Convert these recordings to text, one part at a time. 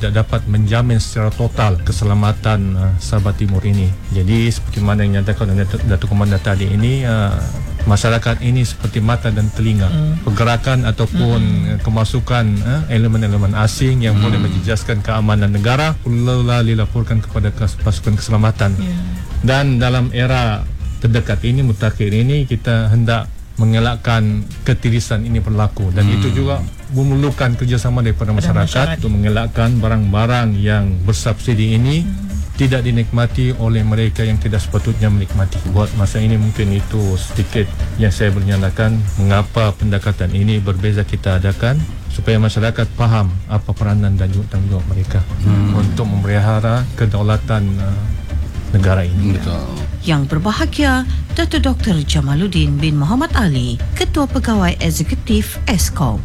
tidak dapat menjamin secara total keselamatan Sabah Timur ini. Jadi seperti mana yang dinyatakan oleh Datuk Komandan tadi ini, masyarakat ini seperti mata dan telinga. Pergerakan ataupun kemasukan elemen-elemen asing yang boleh menjejaskan keamanan negara perlulah dilaporkan kepada pasukan keselamatan. Dan dalam era terdekat ini, mutakhir ini, kita hendak mengelakkan ketirisan ini berlaku, dan itu juga memerlukan kerjasama daripada masyarakat untuk mengelakkan barang-barang yang bersubsidi ini tidak dinikmati oleh mereka yang tidak sepatutnya menikmati. Buat masa ini mungkin itu sedikit yang saya bernyatakan mengapa pendekatan ini berbeza kita adakan, supaya masyarakat faham apa peranan dan tanggungjawab mereka untuk memelihara kedaulatan negara ini. Yang berbahagia, Datuk Dr. Jamaluddin bin Muhammad Ali, Ketua Pegawai Eksekutif Eskom.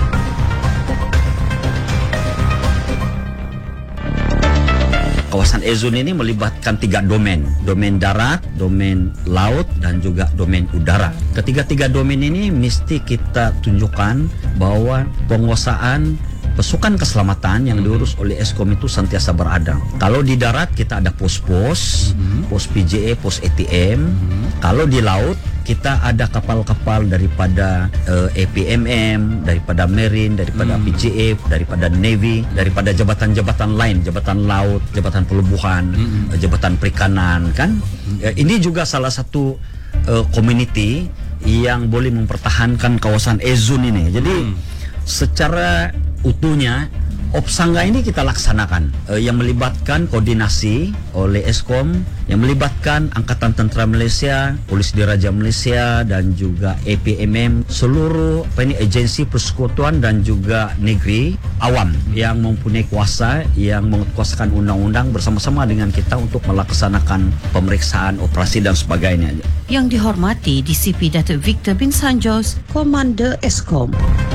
Kawasan Ezon ini melibatkan 3 domain. Domain darat, domain laut, dan juga domain udara. Ketiga-tiga domain ini mesti kita tunjukkan bahwa penguasaan pasukan keselamatan yang diurus oleh Eskom itu sentiasa berada. Kalau di darat kita ada pos-pos, pos PJA, pos ATM. Kalau di laut kita ada kapal-kapal daripada APMM, daripada Marine, daripada PJA, daripada Navy, daripada jabatan-jabatan lain, jabatan laut, jabatan pelabuhan, jabatan perikanan, kan? Ini juga salah satu community yang boleh mempertahankan kawasan Ezon ini. Jadi secara utuhnya Opsangga ini kita laksanakan yang melibatkan koordinasi oleh Eskom, yang melibatkan Angkatan Tentera Malaysia, Polis Diraja Malaysia, dan juga APMM, seluruh agensi persekutuan dan juga negeri awam yang mempunyai kuasa, yang menguasai undang-undang bersama-sama dengan kita untuk melaksanakan pemeriksaan, operasi dan sebagainya. Yang dihormati DCP Datuk Victor bin Sanjos, Komander Eskom.